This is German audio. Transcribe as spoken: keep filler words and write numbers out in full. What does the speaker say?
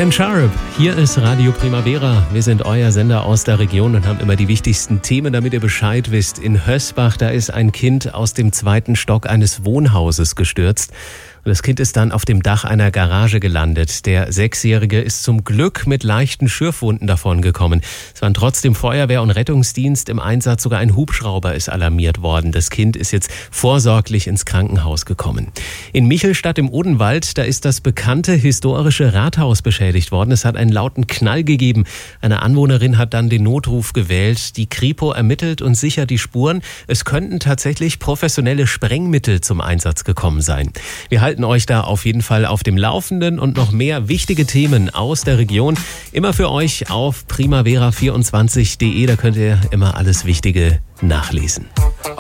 Ten Sharp, hier ist Radio Primavera. Wir sind euer Sender aus der Region und haben immer die wichtigsten Themen, damit ihr Bescheid wisst. In Hösbach, da ist ein Kind aus dem zweiten Stock eines Wohnhauses gestürzt. Und das Kind ist dann auf dem Dach einer Garage gelandet. Der Sechsjährige ist zum Glück mit leichten Schürfwunden davongekommen. Es waren trotzdem Feuerwehr und Rettungsdienst im Einsatz. Sogar ein Hubschrauber ist alarmiert worden. Das Kind ist jetzt vorsorglich ins Krankenhaus gekommen. In Michelstadt im Odenwald, da ist das bekannte historische Rathaus beschädigt worden. Es hat einen lauten Knall gegeben. Eine Anwohnerin hat dann den Notruf gewählt. Die Kripo ermittelt und sichert die Spuren. Es könnten tatsächlich professionelle Sprengmittel zum Einsatz gekommen sein. Wir halten euch da auf jeden Fall auf dem Laufenden und noch mehr wichtige Themen aus der Region immer für euch auf primavera vierundzwanzig punkt de. Da könnt ihr immer alles Wichtige nachlesen.